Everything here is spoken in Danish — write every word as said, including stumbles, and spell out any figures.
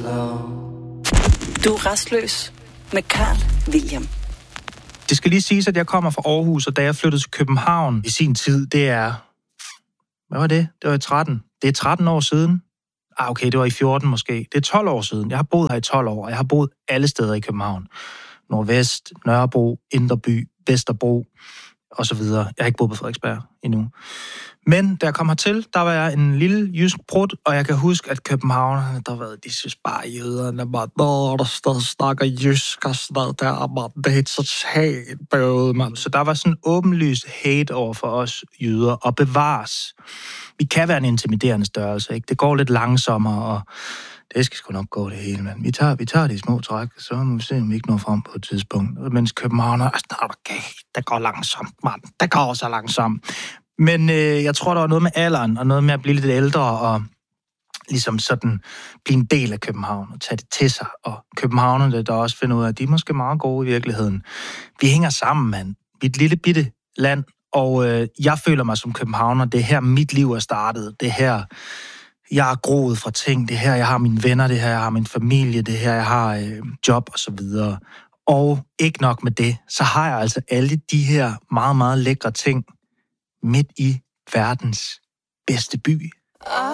Du er rastløs med Carl William. Det skal lige siges, at jeg kommer fra Aarhus, og da jeg flyttede til København i sin tid, det er... Hvad var det? Det var i tretten. Det er tretten år siden. Ah, okay, det var i fjorten måske. Det er tolv år siden. Jeg har boet her i tolv år, og jeg har boet alle steder i København. Nordvest, Nørrebro, Indre By, Vesterbro og så videre. Jeg har ikke boet på Frederiksberg endnu. Men da jeg kom hertil, der var jeg en lille jysk prut, og jeg kan huske, at københavnerne, der var, de synes bare, jøderne bare, der, der stadig snakker jysk og sådan noget der, man, det er totalt bøvet, man. Så der var sådan åbenlyst hate over for os jøder, og bevares. Vi kan være en intimiderende størrelse, ikke? Det går lidt langsommere, og det skal sgu nok gå det hele, men vi tager, vi tager de små træk, så må vi se, om vi ikke når frem på et tidspunkt. Mens københavner, altså, der er okay, det går langsomt, mand. Det går så langsomt. Men øh, jeg tror, der var noget med alderen, og noget med at blive lidt ældre, og ligesom sådan blive en del af København, og tage det til sig. Og københavnerne, der også finder ud af, at de er måske meget gode i virkeligheden. Vi hænger sammen, mand. Vi er et lille bitte land, og øh, jeg føler mig som københavner. Det er her, mit liv er startet. Det er her, jeg er groet fra ting. Det er her, jeg har mine venner. Det er her, jeg har min familie. Det er her, jeg har øh, job og så videre. Og ikke nok med det, så har jeg altså alle de her meget, meget lækre ting midt i verdens bedste by.